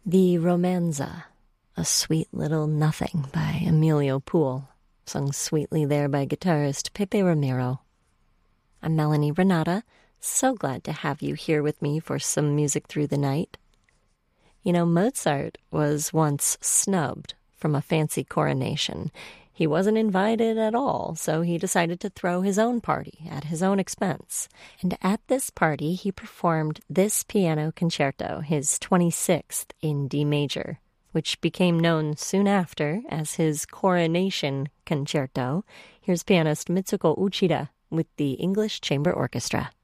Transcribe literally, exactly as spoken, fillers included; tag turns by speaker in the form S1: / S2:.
S1: The Romanza, a sweet little nothing by Emilio Poole, sung sweetly there by guitarist Pepe Romero. I'm Melanie Renata, so glad to have you here with me for some music through the night. You know, Mozart was once snubbed from a fancy coronation. He wasn't invited at all, so he decided to throw his own party at his own expense. And at this party, he performed this piano concerto, his twenty-sixth in D major, which became known soon after as his Coronation Concerto. Here's pianist Mitsuko Uchida with the English Chamber Orchestra.